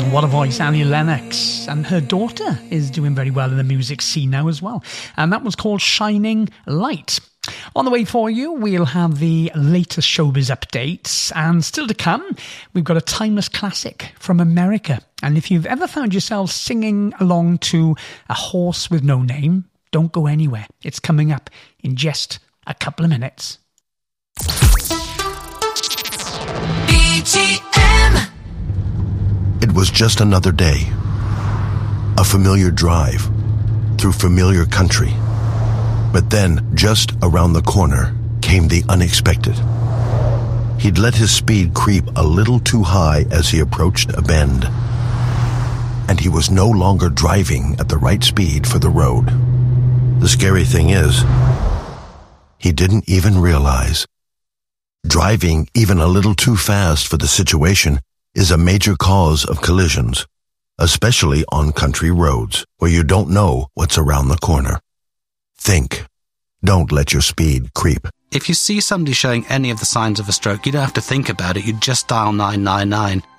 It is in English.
What a voice, Annie Lennox. And her daughter is doing very well in the music scene now as well. And that was called Shining Light. On the way for you, we'll have the latest showbiz updates. And still to come, we've got a timeless classic from America. And if you've ever found yourself singing along to A Horse with No Name, don't go anywhere. It's coming up in just a couple of minutes. BGM. It was just another day. A familiar drive through familiar country. But then, just around the corner, came the unexpected. He'd let his speed creep a little too high as he approached a bend. And he was no longer driving at the right speed for the road. The scary thing is, he didn't even realize. Driving even a little too fast for the situation is a major cause of collisions, especially on country roads where you don't know what's around the corner. Think. Don't let your speed creep. If you see somebody showing any of the signs of a stroke, you don't have to think about it. You just dial 999.